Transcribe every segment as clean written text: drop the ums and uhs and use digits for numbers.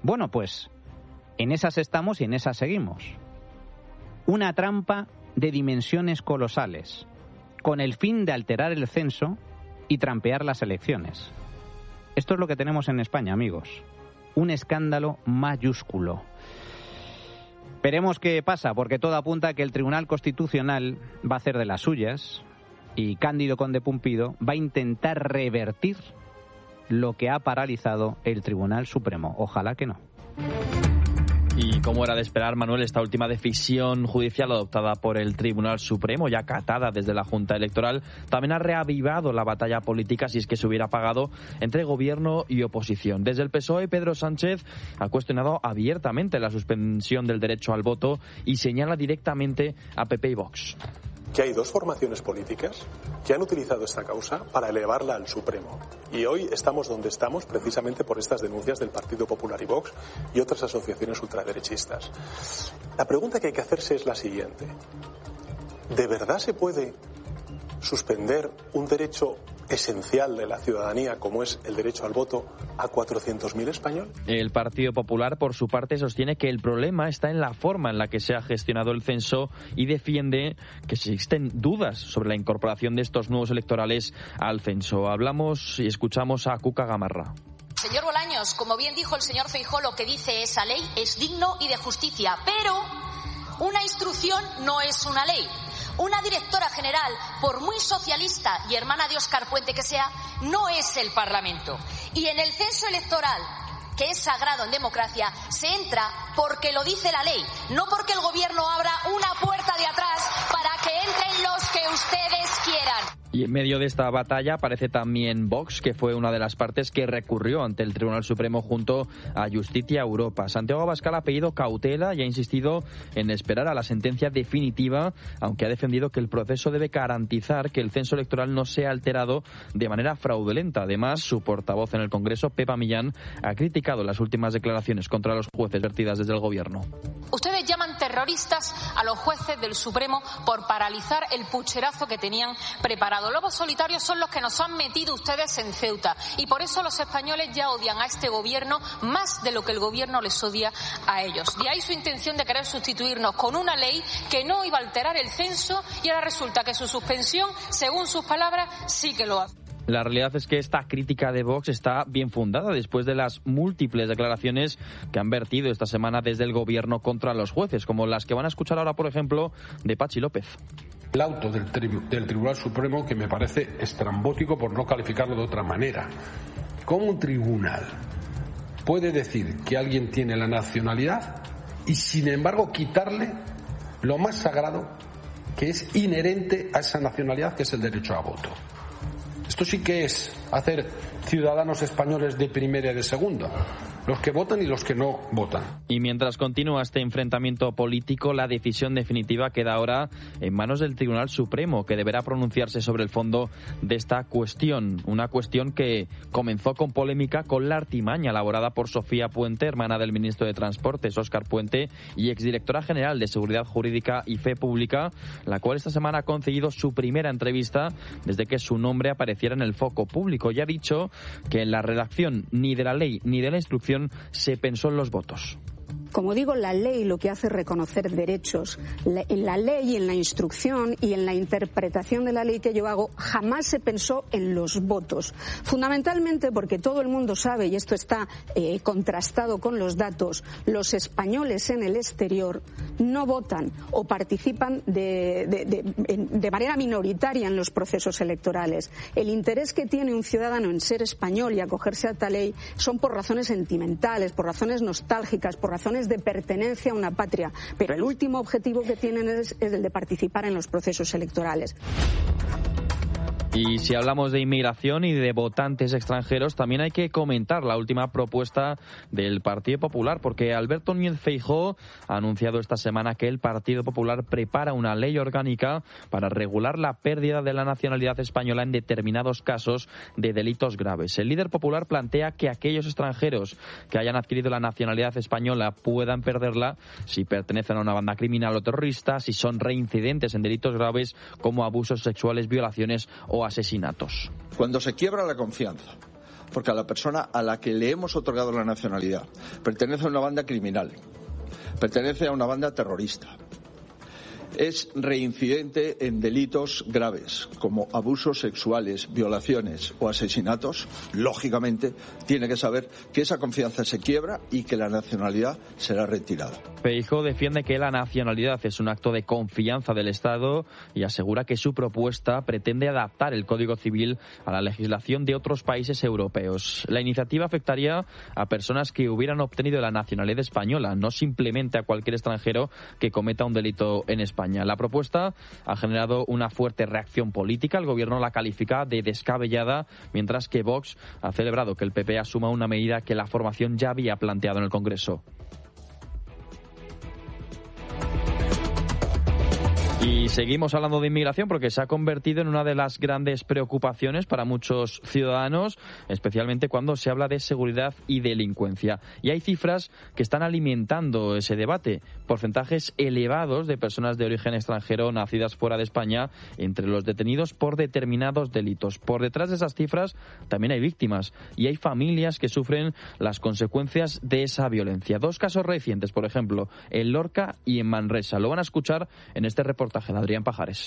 Bueno, pues en esas estamos y en esas seguimos. Una trampa de dimensiones colosales, con el fin de alterar el censo y trampear las elecciones. Esto es lo que tenemos en España, amigos. Un escándalo mayúsculo. Veremos qué pasa, porque todo apunta a que el Tribunal Constitucional va a hacer de las suyas y Cándido Conde Pumpido va a intentar revertir lo que ha paralizado el Tribunal Supremo. Ojalá que no. Y como era de esperar, Manuel, esta última decisión judicial adoptada por el Tribunal Supremo, ya acatada desde la Junta Electoral, también ha reavivado la batalla política, si es que se hubiera pagado, entre gobierno y oposición. Desde el PSOE, Pedro Sánchez ha cuestionado abiertamente la suspensión del derecho al voto y señala directamente a PP y Vox. Que hay dos formaciones políticas que han utilizado esta causa para elevarla al Supremo. Y hoy estamos donde estamos precisamente por estas denuncias del Partido Popular y Vox y otras asociaciones ultraderechistas. La pregunta que hay que hacerse es la siguiente. ¿De verdad se puede suspender un derecho esencial de la ciudadanía como es el derecho al voto a 400.000 españoles? El Partido Popular, por su parte, sostiene que el problema está en la forma en la que se ha gestionado el censo y defiende que existen dudas sobre la incorporación de estos nuevos electorales al censo. Hablamos y escuchamos a Cuca Gamarra. Señor Bolaños, como bien dijo el señor Feijóo, lo que dice esa ley es digno y de justicia, pero una instrucción no es una ley. Una directora general, por muy socialista y hermana de Óscar Puente que sea, no es el Parlamento. Y en el censo electoral, que es sagrado en democracia, se entra porque lo dice la ley, no porque el gobierno abra una puerta de atrás para que entren los que ustedes quieran. Y en medio de esta batalla aparece también Vox, que fue una de las partes que recurrió ante el Tribunal Supremo junto a Justicia Europa. Santiago Abascal ha pedido cautela y ha insistido en esperar a la sentencia definitiva, aunque ha defendido que el proceso debe garantizar que el censo electoral no sea alterado de manera fraudulenta. Además, su portavoz en el Congreso, Pepa Millán, ha criticado las últimas declaraciones contra los jueces vertidas desde el Gobierno. Ustedes llaman terroristas a los jueces del Supremo por paralizar el pucherazo que tenían preparado. Lobos solitarios son los que nos han metido ustedes en Ceuta y por eso los españoles ya odian a este gobierno más de lo que el gobierno les odia a ellos. De ahí su intención de querer sustituirnos con una ley que no iba a alterar el censo y ahora resulta que su suspensión, según sus palabras, sí que lo hace. La realidad es que esta crítica de Vox está bien fundada después de las múltiples declaraciones que han vertido esta semana desde el gobierno contra los jueces, como las que van a escuchar ahora, por ejemplo, de Pachi López. El auto del Tribunal Supremo, que me parece estrambótico por no calificarlo de otra manera. ¿Cómo un tribunal puede decir que alguien tiene la nacionalidad y sin embargo quitarle lo más sagrado que es inherente a esa nacionalidad, que es el derecho a voto? Esto sí que es hacer ciudadanos españoles de primera y de segunda, los que votan y los que no votan. Y mientras continúa este enfrentamiento político, la decisión definitiva queda ahora en manos del Tribunal Supremo, que deberá pronunciarse sobre el fondo de esta cuestión. Una cuestión que comenzó con polémica con la artimaña elaborada por Sofía Puente, hermana del ministro de Transportes, Óscar Puente, y exdirectora general de Seguridad Jurídica y Fe Pública, la cual esta semana ha conseguido su primera entrevista desde que su nombre apareciera en el foco público, y ha dicho que en la redacción ni de la ley ni de la instrucción se pensó en los votos. Como digo, la ley lo que hace es reconocer derechos. En la ley, en la instrucción y en la interpretación de la ley que yo hago, jamás se pensó en los votos. Fundamentalmente porque todo el mundo sabe, y esto está contrastado con los datos, los españoles en el exterior no votan o participan de manera minoritaria en los procesos electorales. El interés que tiene un ciudadano en ser español y acogerse a tal ley son por razones sentimentales, por razones nostálgicas, por razones de pertenencia a una patria, pero el último objetivo que tienen es el de participar en los procesos electorales. Y si hablamos de inmigración y de votantes extranjeros, también hay que comentar la última propuesta del Partido Popular, porque Alberto Núñez Feijóo ha anunciado esta semana que el Partido Popular prepara una ley orgánica para regular la pérdida de la nacionalidad española en determinados casos de delitos graves. El líder popular plantea que aquellos extranjeros que hayan adquirido la nacionalidad española puedan perderla si pertenecen a una banda criminal o terrorista, si son reincidentes en delitos graves como abusos sexuales, violaciones o asesinatos. Cuando se quiebra la confianza porque a la persona a la que le hemos otorgado la nacionalidad pertenece a una banda criminal, pertenece a una banda terrorista, es reincidente en delitos graves como abusos sexuales, violaciones o asesinatos, lógicamente tiene que saber que esa confianza se quiebra y que la nacionalidad será retirada. Feijóo defiende que la nacionalidad es un acto de confianza del Estado y asegura que su propuesta pretende adaptar el Código Civil a la legislación de otros países europeos. La iniciativa afectaría a personas que hubieran obtenido la nacionalidad española, no simplemente a cualquier extranjero que cometa un delito en España. La propuesta ha generado una fuerte reacción política. El gobierno la califica de descabellada, mientras que Vox ha celebrado que el PP asuma una medida que la formación ya había planteado en el Congreso. Y seguimos hablando de inmigración porque se ha convertido en una de las grandes preocupaciones para muchos ciudadanos, especialmente cuando se habla de seguridad y delincuencia. Y hay cifras que están alimentando ese debate. Porcentajes elevados de personas de origen extranjero nacidas fuera de España entre los detenidos por determinados delitos. Por detrás de esas cifras también hay víctimas y hay familias que sufren las consecuencias de esa violencia. 2 casos recientes, por ejemplo, en Lorca y en Manresa. Lo van a escuchar en este reportaje de Adrián Pajares.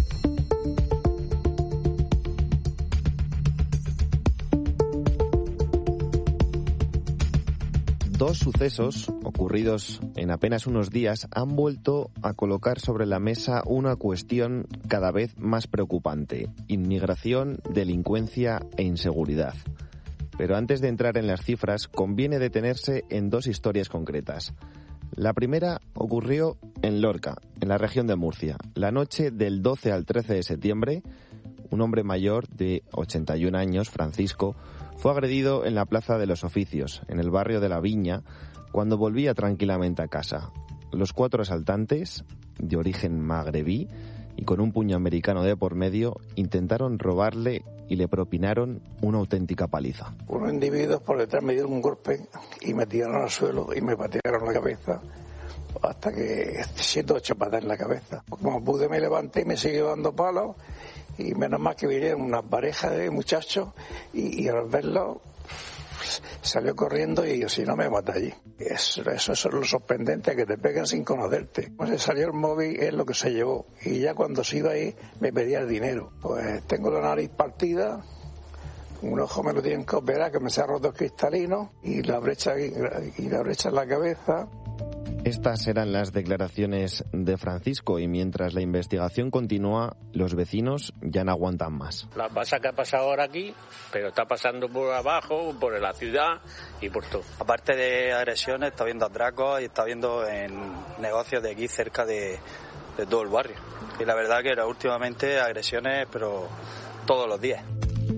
Dos sucesos ocurridos en apenas unos días han vuelto a colocar sobre la mesa una cuestión cada vez más preocupante: inmigración, delincuencia e inseguridad. Pero antes de entrar en las cifras, conviene detenerse en 2 historias concretas. La primera ocurrió en Lorca, en la región de Murcia. La noche del 12 al 13 de septiembre, un hombre mayor de 81 años, Francisco, fue agredido en la Plaza de los Oficios, en el barrio de La Viña, cuando volvía tranquilamente a casa. Los 4 asaltantes, de origen magrebí y con un puño americano de por medio, intentaron robarle y le propinaron una auténtica paliza. Unos individuos por detrás me dieron un golpe y me tiraron al suelo y me patearon la cabeza hasta que 7 o 8 patas en la cabeza. Como pude me levanté y me siguió dando palos y menos mal que vinieron una pareja de muchachos y al verlo salió corriendo y yo, si no me mata allí. Eso es lo sorprendente, que te pegan sin conocerte. Pues se salió el móvil, es lo que se llevó. Y ya cuando se iba ahí me pedía el dinero. Pues tengo la nariz partida, un ojo me lo tienen que operar, que me se ha roto el cristalino, y la brecha en la cabeza. Estas eran las declaraciones de Francisco y mientras la investigación continúa, los vecinos ya no aguantan más. La pasa que ha pasado ahora aquí, pero está pasando por abajo, por la ciudad y por todo. Aparte de agresiones, está habiendo atracos y está habiendo en negocios de aquí cerca de todo el barrio. Y la verdad que era últimamente agresiones, pero todos los días.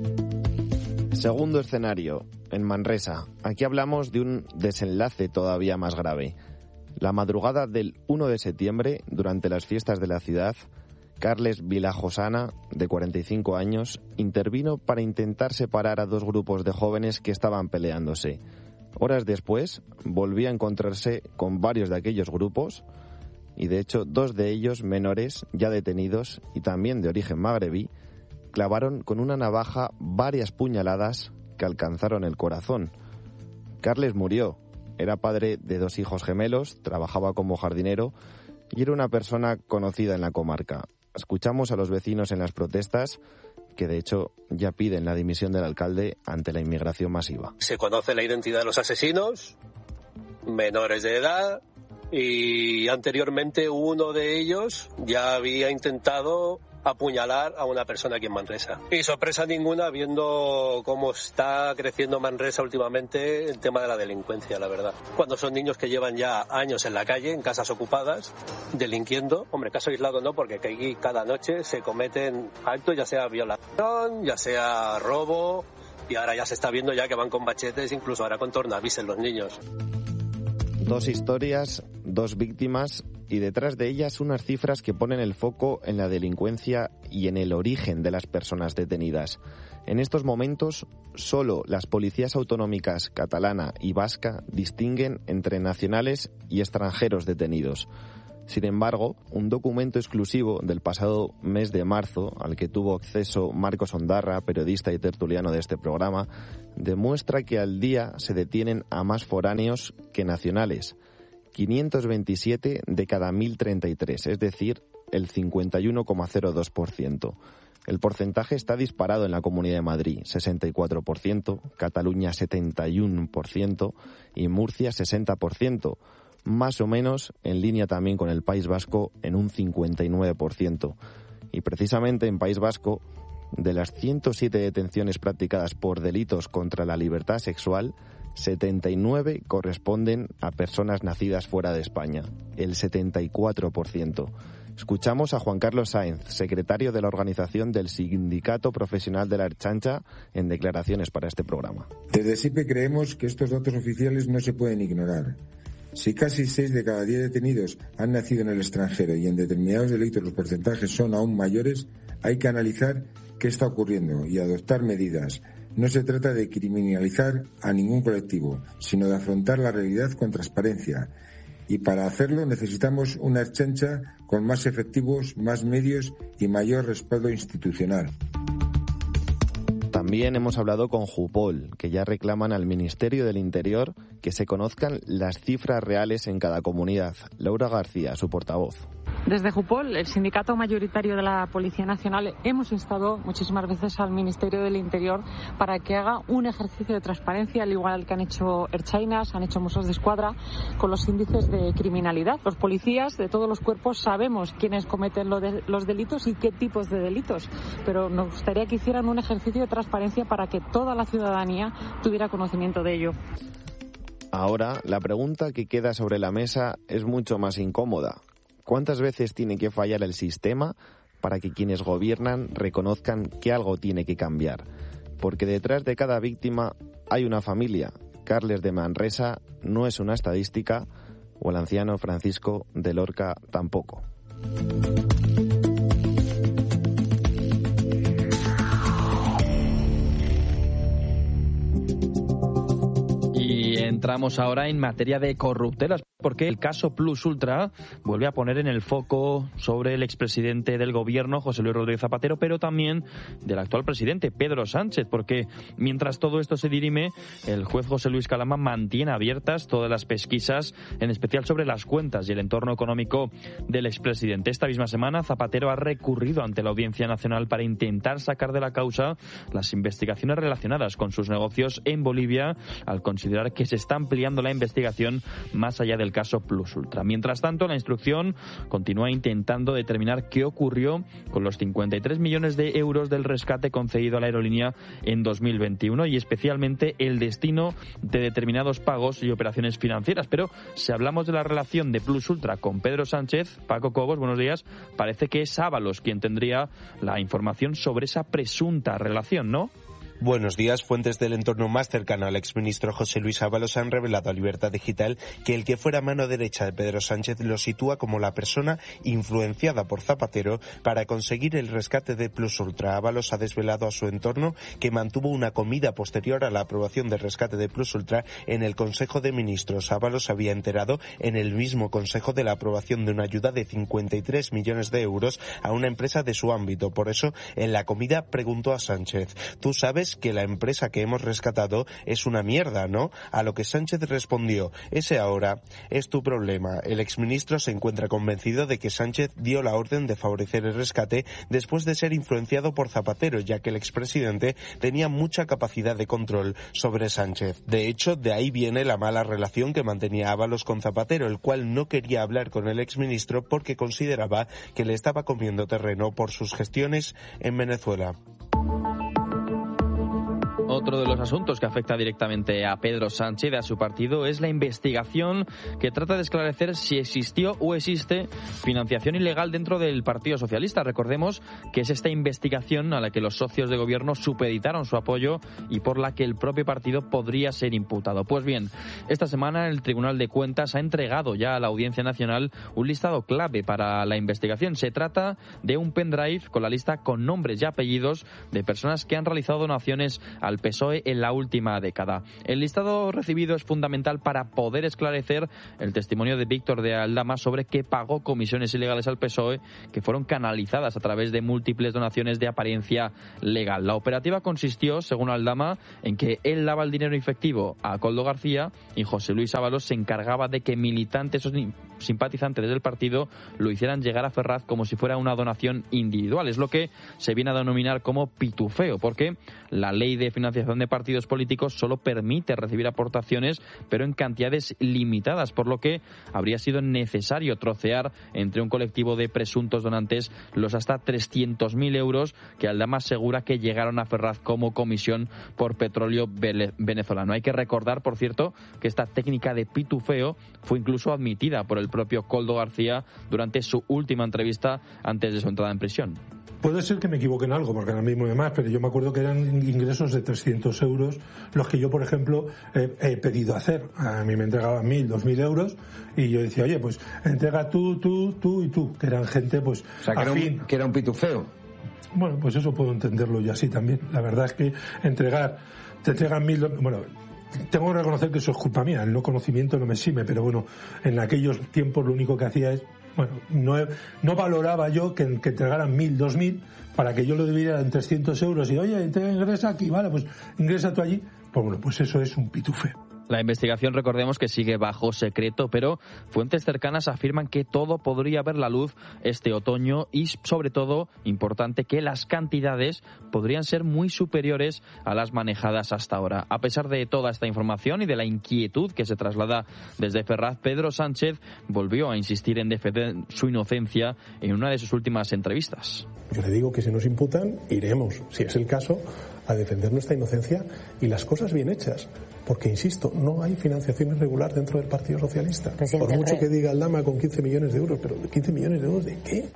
Segundo escenario, en Manresa. Aquí hablamos de un desenlace todavía más grave. La madrugada del 1 de septiembre, durante las fiestas de la ciudad, Carles Vilajosana, de 45 años, intervino para intentar separar a 2 grupos de jóvenes que estaban peleándose. Horas después, volvió a encontrarse con varios de aquellos grupos y, de hecho, 2 de ellos, menores, ya detenidos y también de origen magrebí, clavaron con una navaja varias puñaladas que alcanzaron el corazón. Carles murió. Era padre de 2 hijos gemelos, trabajaba como jardinero y era una persona conocida en la comarca. Escuchamos a los vecinos en las protestas, que de hecho ya piden la dimisión del alcalde ante la inmigración masiva. Se conoce la identidad de los asesinos, menores de edad, y anteriormente uno de ellos ya había intentado apuñalar a una persona aquí en Manresa. Y sorpresa ninguna viendo cómo está creciendo Manresa últimamente el tema de la delincuencia, la verdad. Cuando son niños que llevan ya años en la calle, en casas ocupadas, delinquiendo. Hombre, caso aislado no, porque aquí cada noche se cometen actos, ya sea violación, ya sea robo, y ahora ya se está viendo ya que van con machetes, incluso ahora con tornavises los niños. 2 historias, 2 víctimas y detrás de ellas unas cifras que ponen el foco en la delincuencia y en el origen de las personas detenidas. En estos momentos, solo las policías autonómicas catalana y vasca distinguen entre nacionales y extranjeros detenidos. Sin embargo, un documento exclusivo del pasado mes de marzo, al que tuvo acceso Marcos Ondarra, periodista y tertuliano de este programa, demuestra que al día se detienen a más foráneos que nacionales. 527 de cada 1.033, es decir, el 51,02%. El porcentaje está disparado en la Comunidad de Madrid, 64%, Cataluña 71% y Murcia 60%. Más o menos en línea también con el País Vasco en un 59%. Y precisamente en País Vasco, de las 107 detenciones practicadas por delitos contra la libertad sexual, 79 corresponden a personas nacidas fuera de España, el 74%. Escuchamos a Juan Carlos Sáenz, secretario de la organización del Sindicato Profesional de la Ertzaintza, en declaraciones para este programa. Desde SIPE creemos que estos datos oficiales no se pueden ignorar. Si casi 6 de cada 10 detenidos han nacido en el extranjero y en determinados delitos los porcentajes son aún mayores, hay que analizar qué está ocurriendo y adoptar medidas. No se trata de criminalizar a ningún colectivo, sino de afrontar la realidad con transparencia. Y para hacerlo necesitamos una Ertzaintza con más efectivos, más medios y mayor respaldo institucional. También hemos hablado con Jupol, que ya reclaman al Ministerio del Interior que se conozcan las cifras reales en cada comunidad. Laura García, su portavoz. Desde Jupol, el sindicato mayoritario de la Policía Nacional, hemos instado muchísimas veces al Ministerio del Interior para que haga un ejercicio de transparencia, al igual que han hecho ertzainas, han hecho Mossos de Escuadra, con los índices de criminalidad. Los policías de todos los cuerpos sabemos quiénes cometen los delitos y qué tipos de delitos, pero nos gustaría que hicieran un ejercicio de transparencia para que toda la ciudadanía tuviera conocimiento de ello. Ahora, la pregunta que queda sobre la mesa es mucho más incómoda. ¿Cuántas veces tiene que fallar el sistema para que quienes gobiernan reconozcan que algo tiene que cambiar? Porque detrás de cada víctima hay una familia. Carles de Manresa no es una estadística, o el anciano Francisco de Lorca tampoco. Y entramos ahora en materia de corruptelas, porque el caso Plus Ultra vuelve a poner en el foco sobre el expresidente del gobierno, José Luis Rodríguez Zapatero, pero también del actual presidente, Pedro Sánchez, porque mientras todo esto se dirime, el juez José Luis Calama mantiene abiertas todas las pesquisas, en especial sobre las cuentas y el entorno económico del expresidente. Esta misma semana, Zapatero ha recurrido ante la Audiencia Nacional para intentar sacar de la causa las investigaciones relacionadas con sus negocios en Bolivia, al considerar que se está ampliando la investigación más allá del caso Plus Ultra. Mientras tanto, la instrucción continúa intentando determinar qué ocurrió con los 53 millones de euros del rescate concedido a la aerolínea en 2021 y especialmente el destino de determinados pagos y operaciones financieras. Pero si hablamos de la relación de Plus Ultra con Pedro Sánchez, Paco Cobos, buenos días, parece que es Ábalos quien tendría la información sobre esa presunta relación, ¿no? Buenos días. Fuentes del entorno más cercano al exministro José Luis Ábalos han revelado a Libertad Digital que el que fuera mano derecha de Pedro Sánchez lo sitúa como la persona influenciada por Zapatero para conseguir el rescate de Plus Ultra. Ábalos ha desvelado a su entorno que mantuvo una comida posterior a la aprobación del rescate de Plus Ultra en el Consejo de Ministros. Ábalos había enterado en el mismo Consejo de la aprobación de una ayuda de 53 millones de euros a una empresa de su ámbito. Por eso, en la comida preguntó a Sánchez: ¿tú sabes que la empresa que hemos rescatado es una mierda, no? A lo que Sánchez respondió: ese ahora es tu problema. El exministro se encuentra convencido de que Sánchez dio la orden de favorecer el rescate después de ser influenciado por Zapatero, ya que el expresidente tenía mucha capacidad de control sobre Sánchez. De hecho, de ahí viene la mala relación que mantenía Ábalos con Zapatero, el cual no quería hablar con el exministro porque consideraba que le estaba comiendo terreno por sus gestiones en Venezuela. Otro de los asuntos que afecta directamente a Pedro Sánchez y a su partido es la investigación que trata de esclarecer si existió o existe financiación ilegal dentro del Partido Socialista. Recordemos que es esta investigación a la que los socios de gobierno supeditaron su apoyo y por la que el propio partido podría ser imputado. Pues bien, esta semana el Tribunal de Cuentas ha entregado ya a la Audiencia Nacional un listado clave para la investigación. Se trata de un pendrive con la lista con nombres y apellidos de personas que han realizado donaciones al PSOE en la última década. El listado recibido es fundamental para poder esclarecer el testimonio de Víctor de Aldama sobre que pagó comisiones ilegales al PSOE que fueron canalizadas a través de múltiples donaciones de apariencia legal. La operativa consistió, según Aldama, en que él daba el dinero efectivo a Koldo García y José Luis Ábalos se encargaba de que militantes o simpatizantes del partido lo hicieran llegar a Ferraz como si fuera una donación individual. Es lo que se viene a denominar como pitufeo, porque la ley de financiación de partidos políticos solo permite recibir aportaciones, pero en cantidades limitadas, por lo que habría sido necesario trocear entre un colectivo de presuntos donantes los hasta 300.000 euros que Aldama asegura que llegaron a Ferraz como comisión por petróleo venezolano. Hay que recordar, por cierto, que esta técnica de pitufeo fue incluso admitida por el propio Koldo García durante su última entrevista antes de su entrada en prisión. Puede ser que me equivoque en algo, porque ahora mismo hay más, pero yo me acuerdo que eran ingresos de 300 euros los que yo, por ejemplo, he pedido hacer. A mí me entregaban 1.000, 2.000 euros y yo decía, oye, pues entrega tú y tú, que eran gente, pues, o sea, que era un pitufeo. Bueno, pues eso puedo entenderlo yo así también. La verdad es que te entregan 1.000... Bueno, tengo que reconocer que eso es culpa mía, el no conocimiento no me exime, pero bueno, en aquellos tiempos lo único que hacía es, bueno, no valoraba yo que entregaran 1.000, 2.000 para que yo lo debiera en 300 euros y, oye, ingresa aquí, vale, pues ingresa tú allí. Pues bueno, pues eso es un pitufeo. La investigación, recordemos que sigue bajo secreto, pero fuentes cercanas afirman que todo podría ver la luz este otoño y, sobre todo, importante, que las cantidades podrían ser muy superiores a las manejadas hasta ahora. A pesar de toda esta información y de la inquietud que se traslada desde Ferraz, Pedro Sánchez volvió a insistir en defender su inocencia en una de sus últimas entrevistas. Yo le digo que si nos imputan, iremos, si es el caso, a defender nuestra inocencia y las cosas bien hechas. Porque, insisto, no hay financiación irregular dentro del Partido Socialista. Por mucho que diga Aldama con 15 millones de euros, pero ¿15 millones de euros de qué?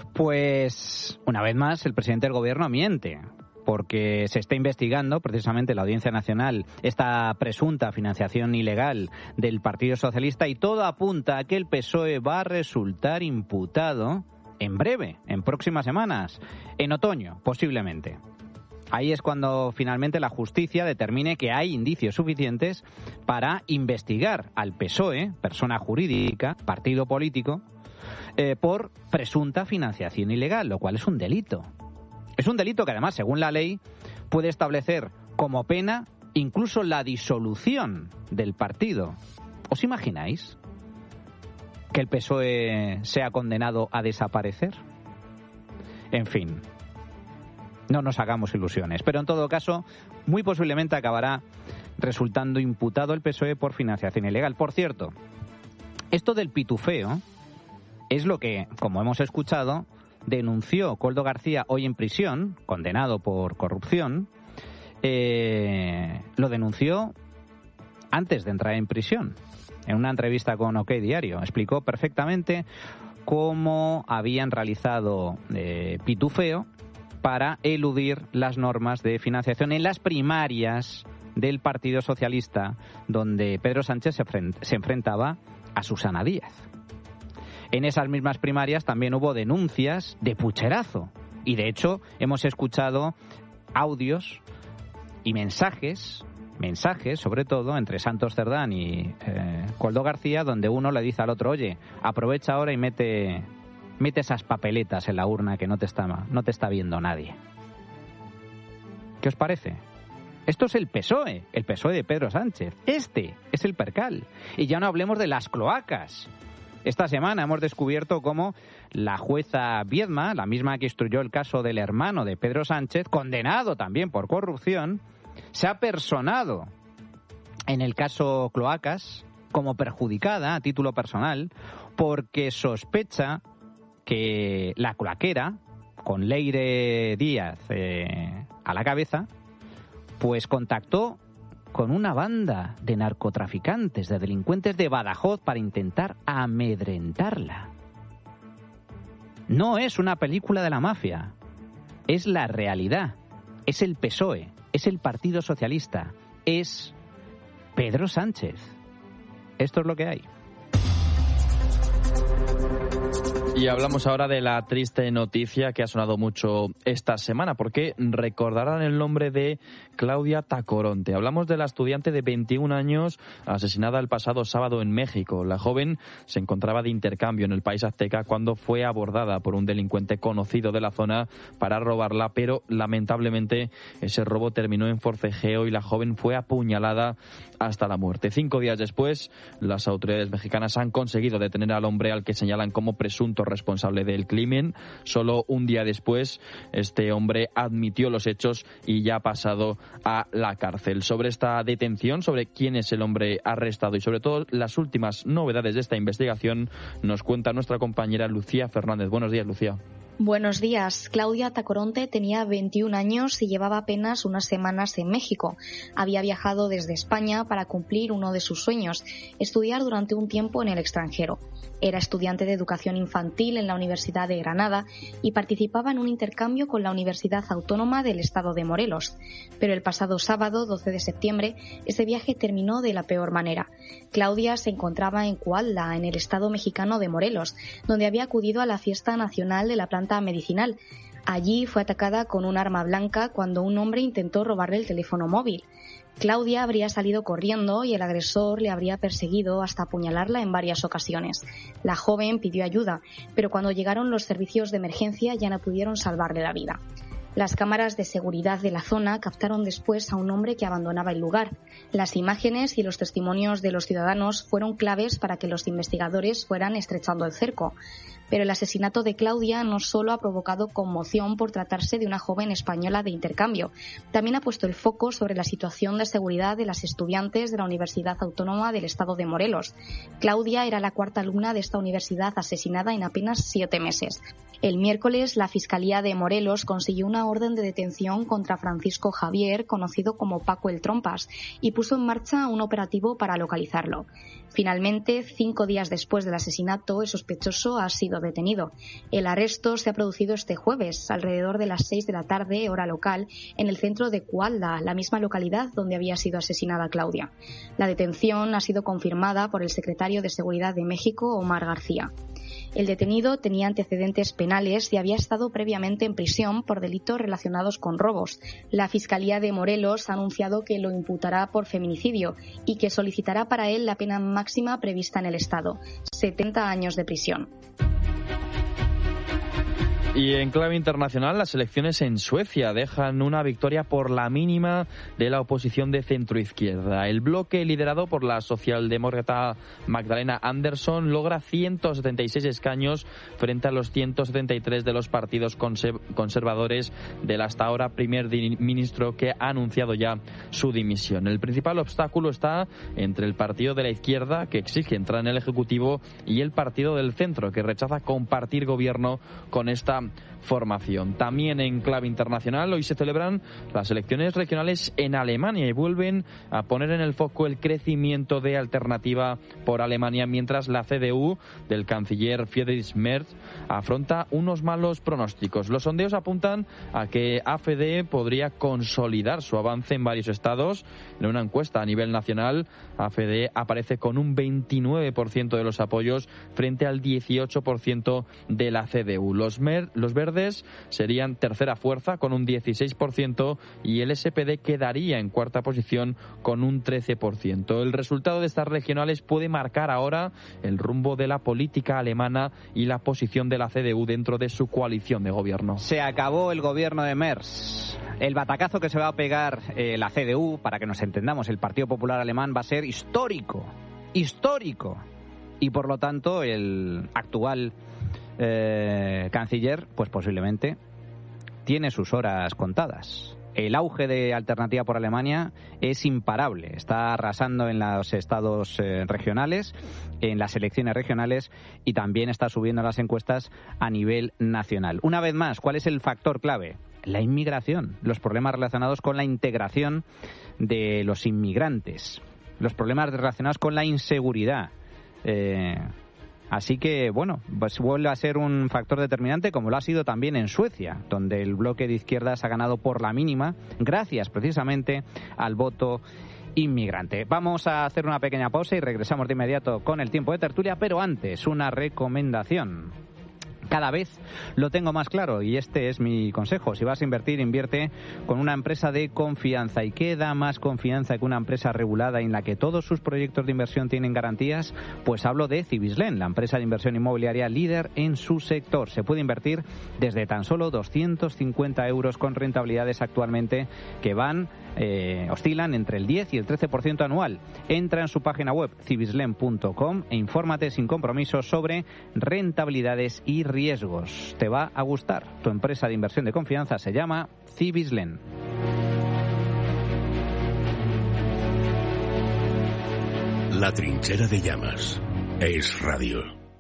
Pues, una vez más, el presidente del Gobierno miente, porque se está investigando precisamente la Audiencia Nacional esta presunta financiación ilegal del Partido Socialista y todo apunta a que el PSOE va a resultar imputado en breve, en próximas semanas, en otoño, posiblemente. Ahí es cuando finalmente la justicia determine que hay indicios suficientes para investigar al PSOE, persona jurídica, partido político, por presunta financiación ilegal, lo cual es un delito. Es un delito que además, según la ley, puede establecer como pena incluso la disolución del partido. ¿Os imagináis que el PSOE sea condenado a desaparecer? En fin, no nos hagamos ilusiones, pero en todo caso, muy posiblemente acabará resultando imputado el PSOE por financiación ilegal. Por cierto, esto del pitufeo es lo que, como hemos escuchado, denunció Koldo García hoy en prisión, condenado por corrupción. Lo denunció antes de entrar en prisión. En una entrevista con OK Diario explicó perfectamente cómo habían realizado pitufeo para eludir las normas de financiación en las primarias del Partido Socialista, donde Pedro Sánchez se enfrentaba a Susana Díaz. En esas mismas primarias también hubo denuncias de pucherazo y, de hecho, hemos escuchado audios y mensajes sobre todo entre Santos Cerdán y Koldo García, donde uno le dice al otro, oye, aprovecha ahora y mete esas papeletas en la urna que no te está viendo nadie. ¿Qué os parece? Esto es el PSOE de Pedro Sánchez. Este es el percal. Y ya no hablemos de las cloacas. Esta semana hemos descubierto cómo la jueza Viedma, la misma que instruyó el caso del hermano de Pedro Sánchez, condenado también por corrupción, se ha personado en el caso Cloacas como perjudicada a título personal porque sospecha que la cloaquera, con Leire Díaz a la cabeza, pues contactó con una banda de narcotraficantes, de delincuentes de Badajoz para intentar amedrentarla. No es una película de la mafia, es la realidad, es el PSOE, es el Partido Socialista, es Pedro Sánchez. Esto es lo que hay. Y hablamos ahora de la triste noticia que ha sonado mucho esta semana, porque recordarán el nombre de Claudia Tacoronte. Hablamos de la estudiante de 21 años asesinada el pasado sábado en México. La joven se encontraba de intercambio en el país azteca cuando fue abordada por un delincuente conocido de la zona para robarla, pero lamentablemente ese robo terminó en forcejeo y la joven fue apuñalada hasta la muerte. 5 días después, las autoridades mexicanas han conseguido detener al hombre al que señalan como presunto responsable del crimen. Solo un día después, este hombre admitió los hechos y ya ha pasado a la cárcel. Sobre esta detención, sobre quién es el hombre arrestado y sobre todo las últimas novedades de esta investigación, nos cuenta nuestra compañera Lucía Fernández. Buenos días, Lucía. Buenos días. Claudia Tacoronte tenía 21 años y llevaba apenas unas semanas en México. Había viajado desde España para cumplir uno de sus sueños, estudiar durante un tiempo en el extranjero. Era estudiante de educación infantil en la Universidad de Granada y participaba en un intercambio con la Universidad Autónoma del Estado de Morelos. Pero el pasado sábado, 12 de septiembre, ese viaje terminó de la peor manera. Claudia se encontraba en Cuautla, en el estado mexicano de Morelos, donde había acudido a la fiesta nacional de la planta medicinal. Allí fue atacada con un arma blanca cuando un hombre intentó robarle el teléfono móvil. Claudia habría salido corriendo y el agresor le habría perseguido hasta apuñalarla en varias ocasiones. La joven pidió ayuda, pero cuando llegaron los servicios de emergencia ya no pudieron salvarle la vida. Las cámaras de seguridad de la zona captaron después a un hombre que abandonaba el lugar. Las imágenes y los testimonios de los ciudadanos fueron claves para que los investigadores fueran estrechando el cerco. Pero el asesinato de Claudia no solo ha provocado conmoción por tratarse de una joven española de intercambio, también ha puesto el foco sobre la situación de seguridad de las estudiantes de la Universidad Autónoma del Estado de Morelos. Claudia era la 4ª alumna de esta universidad asesinada en apenas 7 meses. El miércoles, la Fiscalía de Morelos consiguió una orden de detención contra Francisco Javier, conocido como Paco el Trompas, y puso en marcha un operativo para localizarlo. Finalmente, 5 días después del asesinato, el sospechoso ha sido detenido. El arresto se ha producido este jueves, alrededor de las 6 de la tarde, hora local, en el centro de Cuautla, la misma localidad donde había sido asesinada Claudia. La detención ha sido confirmada por el secretario de Seguridad de México, Omar García. El detenido tenía antecedentes penales y había estado previamente en prisión por delitos relacionados con robos. La Fiscalía de Morelos ha anunciado que lo imputará por feminicidio y que solicitará para él la pena máxima prevista en el Estado, 70 años de prisión. Y en clave internacional, las elecciones en Suecia dejan una victoria por la mínima de la oposición de centroizquierda. El bloque liderado por la socialdemócrata Magdalena Andersson logra 176 escaños frente a los 173 de los partidos conservadores del hasta ahora primer ministro, que ha anunciado ya su dimisión. El principal obstáculo está entre el partido de la izquierda, que exige entrar en el Ejecutivo, y el partido del centro, que rechaza compartir gobierno con esta formación. También en clave internacional, hoy se celebran las elecciones regionales en Alemania y vuelven a poner en el foco el crecimiento de Alternativa por Alemania, mientras la CDU del canciller Friedrich Merz afronta unos malos pronósticos. Los sondeos apuntan a que AfD podría consolidar su avance en varios estados. En una encuesta a nivel nacional, AfD aparece con un 29% de los apoyos frente al 18% de la CDU. Los verdes serían tercera fuerza con un 16% y el SPD quedaría en cuarta posición con un 13%. El resultado de estas regionales puede marcar ahora el rumbo de la política alemana y la posición de la CDU dentro de su coalición de gobierno. Se acabó el gobierno de Merz. El batacazo que se va a pegar la CDU, para que nos entendamos, el Partido Popular Alemán, va a ser histórico. Y por lo tanto el actual canciller, pues posiblemente tiene sus horas contadas. El auge de Alternativa por Alemania es imparable. Está arrasando en los estados regionales, en las elecciones regionales, y también está subiendo las encuestas a nivel nacional. Una vez más, ¿cuál es el factor clave? La inmigración, los problemas relacionados con la integración de los inmigrantes, los problemas relacionados con la inseguridad. Así que, bueno, pues vuelve a ser un factor determinante, como lo ha sido también en Suecia, donde el bloque de izquierdas ha ganado por la mínima, gracias precisamente al voto inmigrante. Vamos a hacer una pequeña pausa y regresamos de inmediato con el tiempo de tertulia, pero antes una recomendación. Cada vez lo tengo más claro y este es mi consejo. Si vas a invertir, invierte con una empresa de confianza. ¿Y qué da más confianza que una empresa regulada en la que todos sus proyectos de inversión tienen garantías? Pues hablo de Cibislen, la empresa de inversión inmobiliaria líder en su sector. Se puede invertir desde tan solo 250 euros con rentabilidades actualmente que oscilan entre el 10 y el 13% anual. Entra en su página web cibislen.com e infórmate sin compromiso sobre rentabilidades y riesgos. Te va a gustar. Tu empresa de inversión de confianza se llama Cibislen. La trinchera de llamas. Es radio.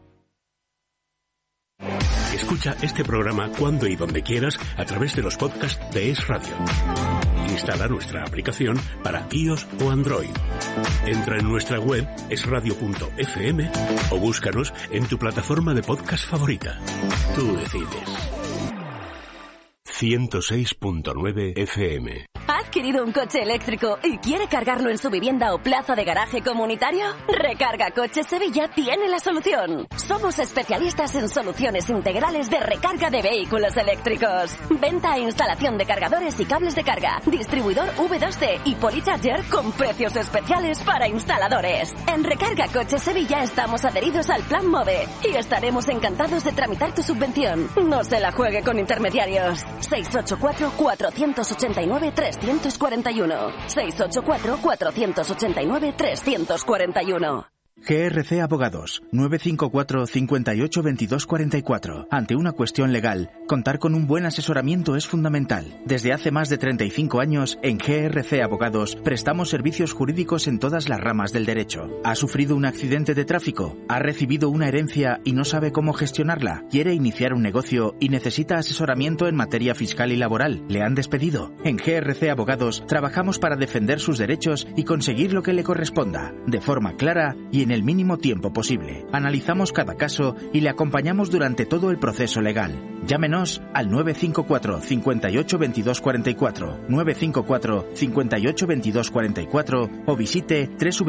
Escucha este programa cuando y donde quieras a través de los podcasts de Es Radio. Instala nuestra aplicación para iOS o Android. Entra en nuestra web esradio.fm o búscanos en tu plataforma de podcast favorita. Tú decides. 106.9 FM. ¿Ha adquirido un coche eléctrico y quiere cargarlo en su vivienda o plaza de garaje comunitario? Recarga Coches Sevilla tiene la solución. Somos especialistas en soluciones integrales de recarga de vehículos eléctricos. Venta e instalación de cargadores y cables de carga. Distribuidor V2C y Polycharger con precios especiales para instaladores. En Recarga Coches Sevilla estamos adheridos al Plan MOVE y estaremos encantados de tramitar tu subvención. No se la juegue con intermediarios. 684-489-341. 684-489-341. GRC Abogados, 954 58 22 44. Ante una cuestión legal, contar con un buen asesoramiento es fundamental. Desde hace más de 35 años, en GRC Abogados, prestamos servicios jurídicos en todas las ramas del derecho. ¿Ha sufrido un accidente de tráfico? ¿Ha recibido una herencia y no sabe cómo gestionarla? ¿Quiere iniciar un negocio y necesita asesoramiento en materia fiscal y laboral? ¿Le han despedido? En GRC Abogados, trabajamos para defender sus derechos y conseguir lo que le corresponda, de forma clara y en el mínimo tiempo posible. Analizamos cada caso y le acompañamos durante todo el proceso legal. Llámenos al 954 58 22 44, 954 58 22 44 o visite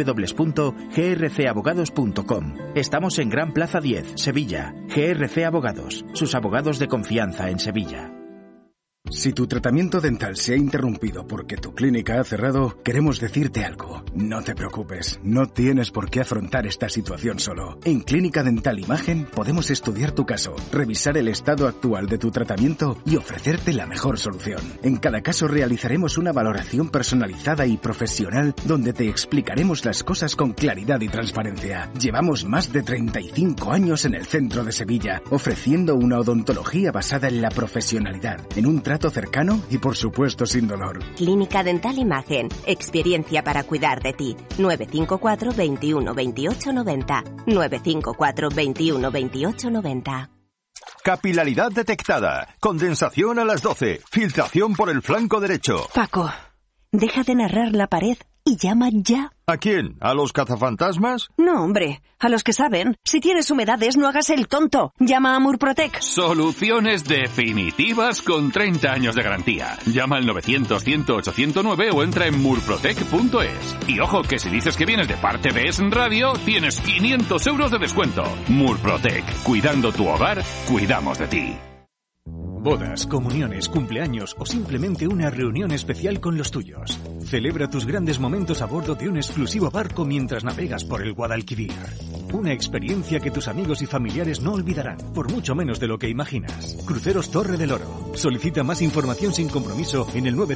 www.grcabogados.com. Estamos en Gran Plaza 10, Sevilla. GRC Abogados, sus abogados de confianza en Sevilla. Si tu tratamiento dental se ha interrumpido porque tu clínica ha cerrado, queremos decirte algo. No te preocupes, no tienes por qué afrontar esta situación solo. En Clínica Dental Imagen podemos estudiar tu caso, revisar el estado actual de tu tratamiento y ofrecerte la mejor solución. En cada caso realizaremos una valoración personalizada y profesional donde te explicaremos las cosas con claridad y transparencia. Llevamos más de 35 años en el centro de Sevilla, ofreciendo una odontología basada en la profesionalidad, en un trato cercano y por supuesto sin dolor. Clínica Dental Imagen, experiencia para cuidar de ti. 954 21 28 90. 954 21 28 90. Capilaridad detectada. Condensación a las 12. Filtración por el flanco derecho. Paco, deja de narrar la pared y llama ya. ¿A quién? ¿A los cazafantasmas? No, hombre, a los que saben. Si tienes humedades, no hagas el tonto. Llama a Murprotec. Soluciones definitivas con 30 años de garantía. Llama al 900-100-809 o entra en murprotec.es. Y ojo, que si dices que vienes de parte de Es Radio, tienes 500 euros de descuento. Murprotec. Cuidando tu hogar, cuidamos de ti. Bodas, comuniones, cumpleaños o simplemente una reunión especial con los tuyos. Celebra tus grandes momentos a bordo de un exclusivo barco mientras navegas por el Guadalquivir. Una experiencia que tus amigos y familiares no olvidarán, por mucho menos de lo que imaginas. Cruceros Torre del Oro. Solicita más información sin compromiso en el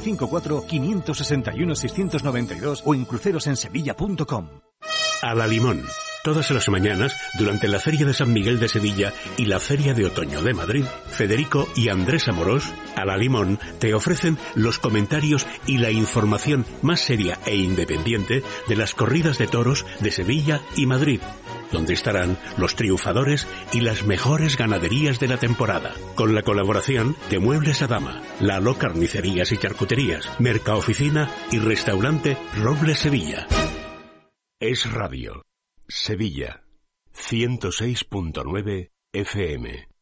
954-561-692 o en crucerosensevilla.com. A la Limón. Todas las mañanas, durante la Feria de San Miguel de Sevilla y la Feria de Otoño de Madrid, Federico y Andrés Amorós, a la Limón, te ofrecen los comentarios y la información más seria e independiente de las corridas de toros de Sevilla y Madrid, donde estarán los triunfadores y las mejores ganaderías de la temporada, con la colaboración de Muebles Adama, Lalo Carnicerías y Charcuterías, Mercaoficina y Restaurante Robles Sevilla. Es Radio. Sevilla, 106.9 FM.